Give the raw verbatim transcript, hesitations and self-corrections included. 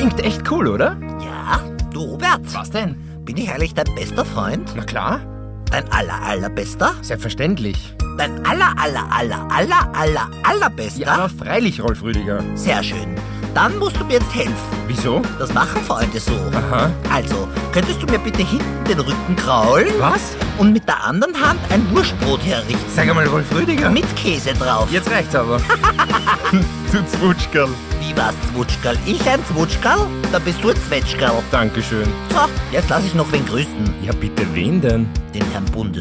klingt echt cool, oder? Ja, du Robert. Was denn? Bin ich eigentlich dein bester Freund? Na klar, Dein aller, allerbester? selbstverständlich. Dein aller, aller, aller, aller, aller, allerbester? Ja, aber freilich, Rolf Rüdiger. Sehr schön. Dann musst du mir jetzt helfen. Wieso? Das machen Freunde so. Aha. Also, könntest du mir bitte hinten den Rücken kraulen? Was? Und mit der anderen Hand ein Wurstbrot herrichten. Sag einmal, Rolf Rüdiger. Mit Käse drauf. Jetzt reicht's aber. Du Zwutschkerl. Wie war's, Zwutschkerl? Ich ein Zwutschkerl? Da bist du ein Zwetschgerl. Dankeschön. So, jetzt lass ich noch wen grüßen. Ja, bitte, wen denn? Den Herrn Bundes